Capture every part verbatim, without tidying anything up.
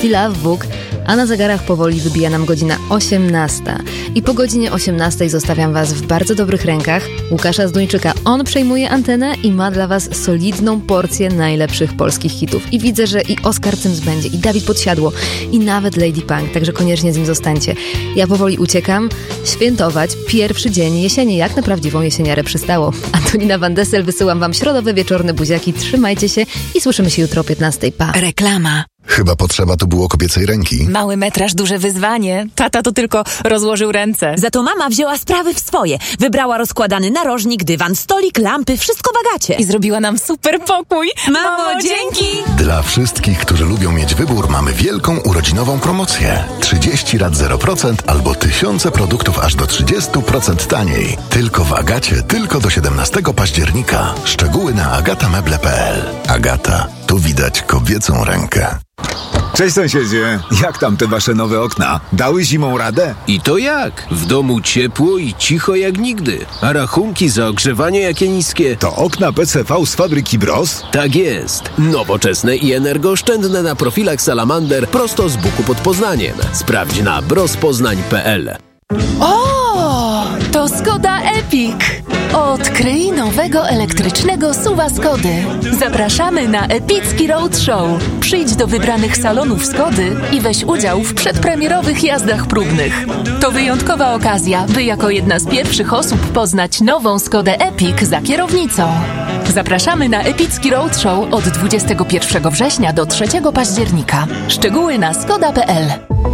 Sexy Love Book, a na zegarach powoli wybija nam godzina osiemnasta. I po godzinie osiemnastej zostawiam Was w bardzo dobrych rękach Łukasza Zduńczyka. On przejmuje antenę i ma dla Was solidną porcję najlepszych polskich hitów. I widzę, że i Oskar Cyms będzie, i Dawid Podsiadło, i nawet Lady Punk, także koniecznie z nim zostańcie. Ja powoli uciekam świętować pierwszy dzień jesieni, jak na prawdziwą jesieniarę przystało. Antonina Van Dessel, wysyłam Wam środowe wieczorne buziaki, trzymajcie się i słyszymy się jutro o piętnastej. Pa! Reklama. Chyba potrzeba tu było kobiecej ręki. Mały metraż, duże wyzwanie. Tata to tylko rozłożył ręce. Za to mama wzięła sprawy w swoje. Wybrała rozkładany narożnik, dywan, stolik, lampy, wszystko w Agacie. I zrobiła nam super pokój. Mamo, Mamo dzięki! Dla wszystkich, którzy lubią mieć wybór, mamy wielką urodzinową promocję. trzydzieści rat zero procent albo tysiące produktów aż do trzydzieści procent taniej. Tylko w Agacie, tylko do siedemnastego października. Szczegóły na agatameble kropka p l. Agata, tu widać kobiecą rękę. Cześć sąsiedzie, jak tam te wasze nowe okna? Dały zimą radę? I to jak? W domu ciepło i cicho jak nigdy. A rachunki za ogrzewanie jakie niskie? To okna P C V z fabryki Bros? Tak jest. Nowoczesne i energooszczędne na profilach Salamander prosto z Buku pod Poznaniem. Sprawdź na brospoznań kropka p l. O, to Skoda Epic. Odkryj nowego elektrycznego suwa Skody. Zapraszamy na epicki roadshow. Przyjdź do wybranych salonów Skody i weź udział w przedpremierowych jazdach próbnych. To wyjątkowa okazja, by jako jedna z pierwszych osób poznać nową Skodę Epic za kierownicą. Zapraszamy na epicki roadshow od dwudziestego pierwszego września do trzeciego października. Szczegóły na skoda kropka p l.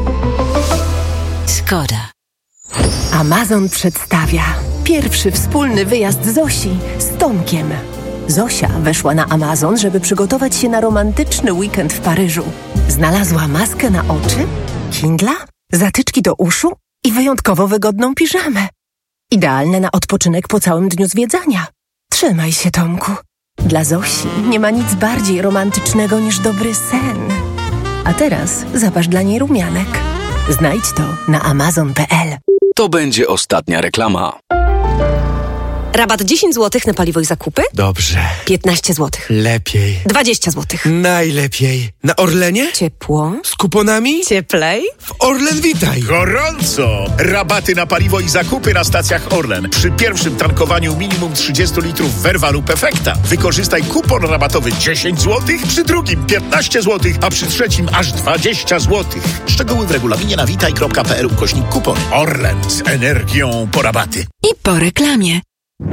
Skoda. Amazon przedstawia pierwszy wspólny wyjazd Zosi z Tomkiem. Zosia weszła na Amazon, żeby przygotować się na romantyczny weekend w Paryżu. Znalazła maskę na oczy, Kindla, zatyczki do uszu i wyjątkowo wygodną piżamę. Idealne na odpoczynek po całym dniu zwiedzania. Trzymaj się, Tomku. Dla Zosi nie ma nic bardziej romantycznego niż dobry sen. A teraz zaparz dla niej rumianek. Znajdź to na amazon kropka p l. To będzie ostatnia reklama. Rabat dziesięć złotych na paliwo i zakupy? Dobrze. piętnaście złotych. Lepiej. dwadzieścia złotych. Najlepiej. Na Orlenie? Ciepło. Z kuponami? Cieplej. W Orlen Witaj. Gorąco! Rabaty na paliwo i zakupy na stacjach Orlen. Przy pierwszym tankowaniu minimum trzydzieści litrów Verva lub Efekta. Wykorzystaj kupon rabatowy dziesięć złotych, przy drugim piętnaście złotych, a przy trzecim aż dwadzieścia złotych. Szczegóły w regulaminie na witaj kropka p l ukośnik kupon. Orlen z energią po rabaty. I po reklamie.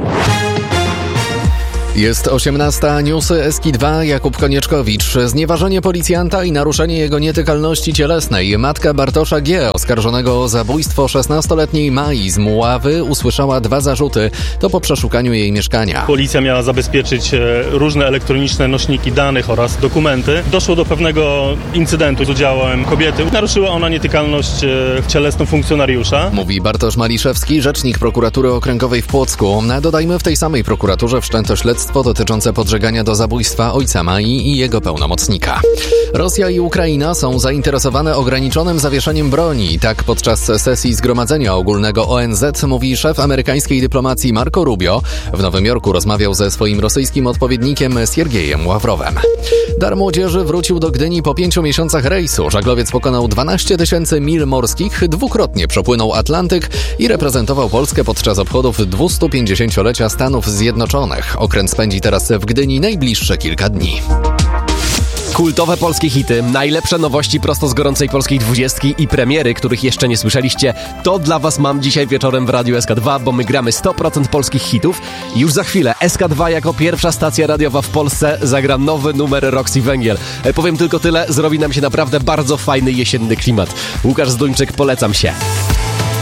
Jest osiemnasta, newsy Eski dwa, Jakub Konieczkowicz. Znieważenie policjanta i naruszenie jego nietykalności cielesnej. Matka Bartosza G., oskarżonego o zabójstwo szesnastoletniej Mai z Muławy, usłyszała dwa zarzuty. To po przeszukaniu jej mieszkania. Policja miała zabezpieczyć różne elektroniczne nośniki danych oraz dokumenty. Doszło do pewnego incydentu z udziałem kobiety. Naruszyła ona nietykalność cielesną funkcjonariusza. Mówi Bartosz Maliszewski, rzecznik prokuratury okręgowej w Płocku. Dodajmy, w tej samej prokuraturze wszczęto śledztwo dotyczące podżegania do zabójstwa ojca Mai i jego pełnomocnika. Rosja i Ukraina są zainteresowane ograniczonym zawieszeniem broni. Tak podczas sesji Zgromadzenia Ogólnego O N Z mówi szef amerykańskiej dyplomacji Marco Rubio. W Nowym Jorku rozmawiał ze swoim rosyjskim odpowiednikiem Siergiejem Ławrowem. Dar młodzieży wrócił do Gdyni po pięciu miesiącach rejsu. Żaglowiec pokonał dwanaście tysięcy mil morskich, dwukrotnie przepłynął Atlantyk i reprezentował Polskę podczas obchodów dwustupięćdziesięciolecia Stanów Zjednoczonych. Okręt spędzi teraz w Gdyni najbliższe kilka dni. Kultowe polskie hity, najlepsze nowości prosto z gorącej polskiej dwudziestki i premiery, których jeszcze nie słyszeliście, to dla was mam dzisiaj wieczorem w Radiu S K dwa, bo my gramy sto procent polskich hitów i już za chwilę S K dwa jako pierwsza stacja radiowa w Polsce zagra nowy numer Roxy Węgiel. E, powiem tylko tyle, zrobi nam się naprawdę bardzo fajny jesienny klimat. Łukasz Zduńczyk, polecam się.